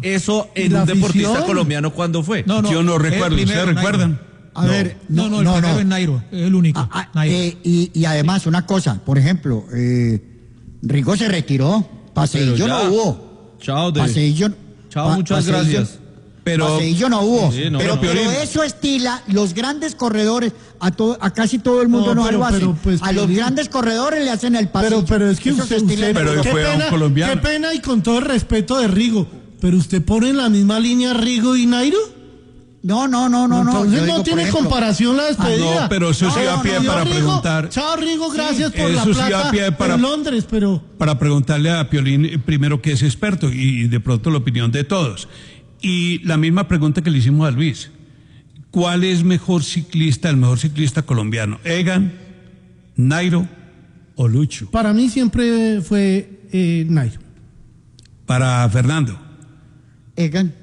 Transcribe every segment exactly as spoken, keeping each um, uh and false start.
eso en un deportista colombiano, ¿cuándo fue? No, no, yo no recuerdo, ¿ustedes recuerdan? A no. ver, no, no, no, el primero es Nairo, es el único. Ah, ah, eh, y, y además, una cosa, por ejemplo, eh, Rigo se retiró, Paseillo no hubo. Chao, de... Paseillo, Chao, pa, muchas Paseillo, gracias. Pero, Paseillo no hubo. Sí, no, pero, pero, pero eso estila los grandes corredores, a, todo, a casi todo el mundo no, no pero, lo hace. Pero, pues, a los grandes corredores le hacen el pasillo. Pero, pero es que eso usted, usted pero qué, fue pena, un colombiano. Qué pena y con todo el respeto de Rigo, pero usted pone en la misma línea Rigo y Nairo. No, no, no, no, Entonces no. no digo, tiene ejemplo, comparación la despedida. No, pero eso sí no, da pie no, para Rigo, preguntar. Chao, Rigo, gracias sí, por la eso sí plata da pie para, en Londres, pero... Para preguntarle a Piolín, primero que es experto, y de pronto la opinión de todos. Y la misma pregunta que le hicimos a Luis. ¿Cuál es mejor ciclista, el mejor ciclista colombiano? ¿Egan, Nairo o Lucho? Para mí siempre fue eh, Nairo. Para Fernando. Egan.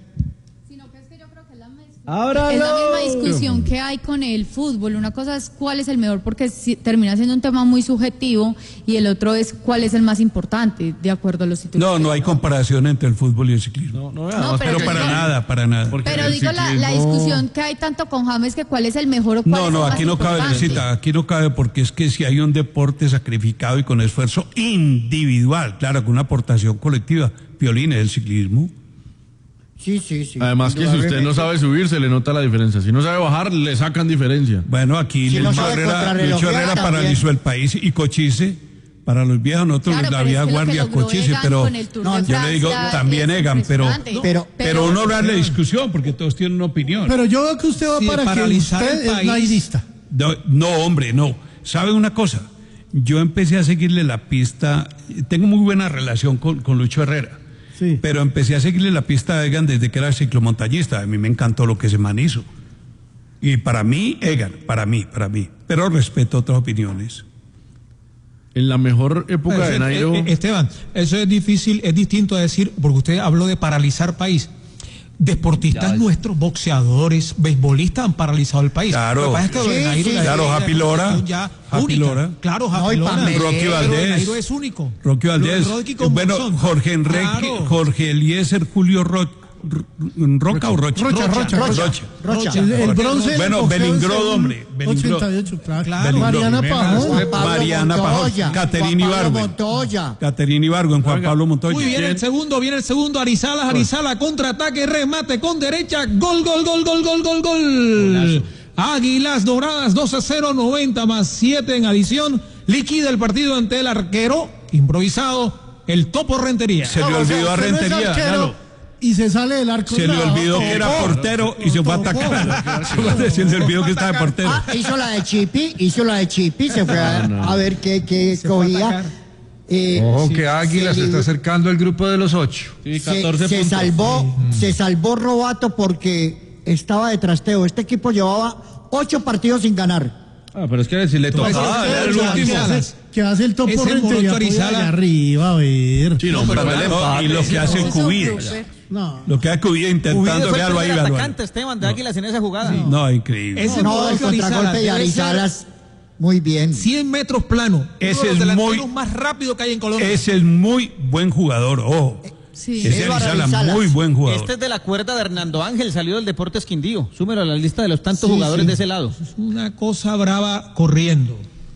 Ahora es la misma discusión que hay con el fútbol. Una cosa es cuál es el mejor, porque si, termina siendo un tema muy subjetivo, y el otro es cuál es el más importante, de acuerdo a los títulos. No, no hay comparación entre el fútbol y el ciclismo. No, no, no, pero, pero para nada, para nada. Pero digo, ciclismo... la, la discusión que hay tanto con James, que cuál es el mejor o cuál no, es el no, más aquí no importante. cabe, Lucita, aquí no cabe, porque es que si hay un deporte sacrificado y con esfuerzo individual, claro, con una aportación colectiva, Piolín es el ciclismo. Sí, sí, sí. Además que si usted no sabe subir, se le nota la diferencia. Si no sabe bajar, le sacan diferencia. Bueno, aquí si Lucho no Herrera, Lucho Herrera paralizó el país, y Cochise, para los viejos, nosotros claro, la vía es que guardia Cochise, pero no, yo Francia, le digo, también Egan, pero, pero, pero, pero uno darle discusión, porque todos tienen una opinión. Pero yo veo que usted va sí, para que usted es nairista. No, no, hombre, no. ¿Sabe una cosa? Yo empecé a seguirle la pista, tengo muy buena relación con, con Lucho Herrera. Sí. Pero empecé a seguirle la pista a Egan desde que era ciclomontañista. A mí me encantó lo que ese man hizo. Y para mí, Egan, para mí, para mí. Pero respeto otras opiniones. En la mejor época pues, de Nairo... Eh, Esteban, eso es difícil, es distinto a decir, porque usted habló de paralizar país. Deportistas ya, nuestros, boxeadores, beisbolistas han paralizado el país. Claro, lo que pasa es que sí, lo de Nairo, sí, la claro, Happy Lora. Ya Happy única. Lora. Claro, Happy no, Lora. Rocky Valdés. Nairo es único. Rocky Valdés. Bueno, Monzón. Jorge Enrique, Claro. Jorge Eliezer, Julio Ro, Roca o Rocha. Rocha, Rocha, Rocha. Rocha. Rocha. El, el bronce. Bueno, Belingrodo, hombre. Belingrodo. ochenta y ocho, claro. Claro. Mariana Pajón. Mariana Pajón. Caterina Ibargüen. Caterina Ibargüen, Juan Pablo Montoya. Muy bien, el segundo, viene el segundo, Arizalas, Arizala, contraataque, remate con derecha, gol, gol, gol, gol, gol, gol, gol. Golazo. Águilas Doradas, dos a cero, noventa más siete en adición, liquida el partido ante el arquero, improvisado, el Topo Rentería. Se le olvidó a Rentería, claro. Y se sale del arco. Se le olvidó que era portero y se fue a atacar. Se le olvidó que estaba de portero. Ah, hizo la de Chipi, hizo la de Chipi, se fue a, a ver qué, qué cogía. Eh, Ojo sí, que Águila se, se está acercando al grupo de los ocho. Sí, catorce se, se salvó, sí. se salvó Robato porque estaba de trasteo. Este equipo llevaba ocho partidos sin ganar. Ah, pero es que si le toca ah, el último. ¿Qué hace el Topo Rentería allá arriba? A ver. Sí, no, pero no, y lo que hace Cubilla. No. Lo que hace Cubilla intentando verlo ahí. El atacante Esteban de Águilas en esa jugada. Sí. No, increíble. Ese no, el contragolpe de Arizalas. Muy bien. cien metros plano. Ese es muy más rápido que hay en Colombia. Ese es muy buen jugador. Ojo. Sí. Ese Arizalas, muy buen jugador. Este es de la cuerda de Hernando Ángel, salió del Deportes Quindío. Súmero a la lista de los tantos sí, jugadores sí. de ese lado. Es una cosa brava corriendo.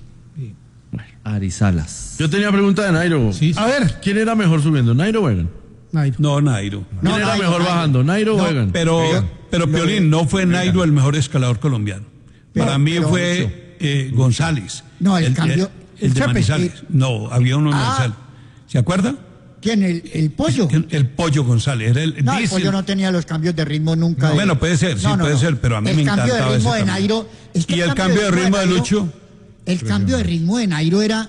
Bueno, Arizalas. Yo tenía pregunta de Nairo. Sí, sí. A ver, ¿quién era mejor subiendo, Nairo o Egan? Nairo. No, Nairo. ¿Quién no, era Nairo, mejor Nairo. bajando, Nairo no, o Egan? Pero, Egan. pero Piolín, no fue Nairo el mejor escalador colombiano. Para no, mí pero, fue eh, González. No, el, el cambio. El, el, el de Manizales. El... No, había uno en ah. Manizales. ¿Se acuerda? ¿Quién? ¿El, el pollo? El, el pollo González. Era el, no, el pollo no tenía los cambios de ritmo nunca. No, de... Bueno, puede ser, sí, no, no, puede no. ser, pero a mí el me encantaba ese cambio de ritmo de Nairo. Es que ¿Y el, el cambio de ritmo de, de Lucho? El pero cambio no. de ritmo de Nairo era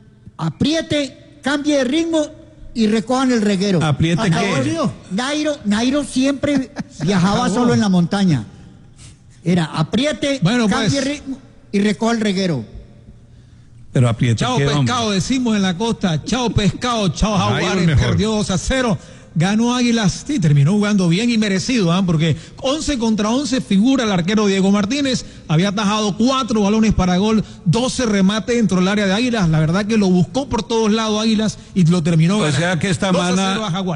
apriete, cambie de ritmo y recojan el reguero. ¿Apriete qué? Nairo, Nairo siempre viajaba solo en la montaña. Era apriete, bueno, cambie pues. ritmo y recoja el reguero. Pero aprieta. Chao pescado, hombre. Decimos en la costa. Chao pescado, chao Jaguares. Perdió dos a cero. Ganó Águilas. Sí, terminó jugando bien y merecido, ¿eh? Porque once contra once figura el arquero Diego Martínez. Había atajado cuatro balones para gol, doce remates dentro del área de Águilas. La verdad que lo buscó por todos lados Águilas y lo terminó ganando. O sea que esta mala.